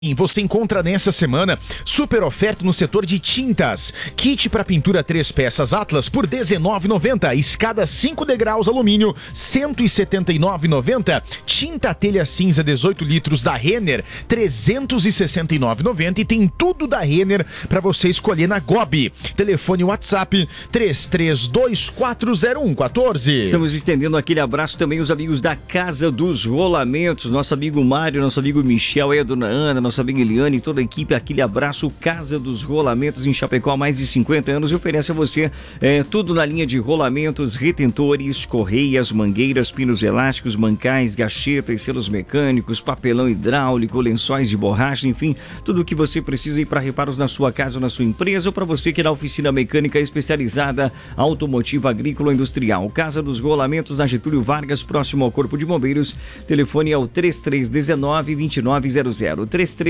Você encontra nessa semana super oferta no setor de tintas. Kit para pintura 3 peças Atlas por R$19,90. Escada 5 degraus alumínio R$179,90. Tinta telha cinza 18 litros da Renner R$369,90. E tem tudo da Renner para você escolher na Gobi. Telefone WhatsApp 33240114. Estamos estendendo aquele abraço também aos amigos da Casa dos Rolamentos. Nosso amigo Mário, nosso amigo Michel, a dona Ana, nossa amiga Eliane e toda a equipe, aquele abraço. Casa dos Rolamentos em Chapecó há mais de 50 anos e oferece a você tudo na linha de rolamentos, retentores, correias, mangueiras, pinos elásticos, mancais, gachetas, selos mecânicos, papelão hidráulico, lençóis de borracha, enfim, tudo o que você precisa para reparos na sua casa ou na sua empresa, ou para você que é da oficina mecânica especializada automotiva, agrícola ou industrial. Casa dos Rolamentos na Getúlio Vargas, próximo ao Corpo de Bombeiros. Telefone é o 3319-2900.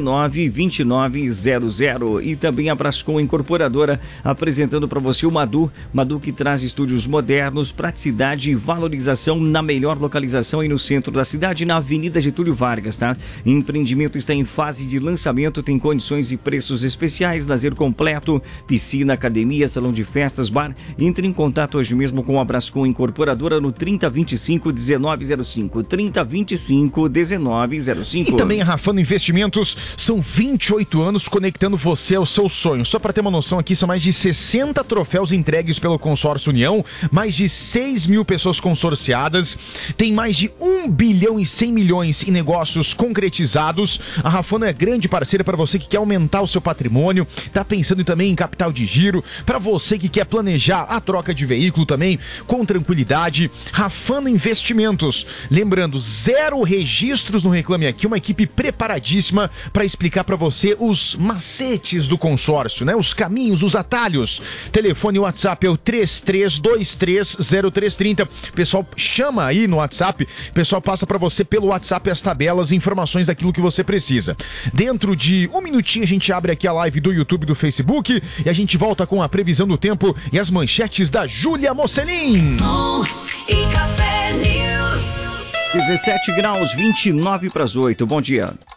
3319-2900. E também a Brascom Incorporadora apresentando para você o Madu que traz estúdios modernos, praticidade e valorização na melhor localização aí no centro da cidade, na Avenida Getúlio Vargas, tá? Empreendimento está em fase de lançamento, tem condições e preços especiais, lazer completo, piscina, academia, salão de festas, bar. Entre em contato hoje mesmo com a Brascom Incorporadora no 3025-1905. 3025-1905. E também a Rafano Investimentos. São 28 anos conectando você ao seu sonho. Só para ter uma noção aqui, são mais de 60 troféus entregues pelo Consórcio União, mais de 6 mil pessoas consorciadas, tem mais de 1 bilhão e 100 milhões em negócios concretizados. A Rafano é grande parceira para você que quer aumentar o seu patrimônio, tá pensando também em capital de giro, para você que quer planejar a troca de veículo também com tranquilidade. Rafano Investimentos, lembrando, 0 registros no Reclame Aqui, uma equipe preparadíssima para explicar para você os macetes do consórcio, né? Os caminhos, os atalhos. Telefone WhatsApp é o 33230330. Pessoal, chama aí no WhatsApp, pessoal passa para você pelo WhatsApp as tabelas e informações daquilo que você precisa. Dentro de um minutinho a gente abre aqui a live do YouTube e do Facebook e a gente volta com a previsão do tempo e as manchetes da Júlia Mocelin. Som e Café News. 17 graus, 29 para as 8. Bom dia.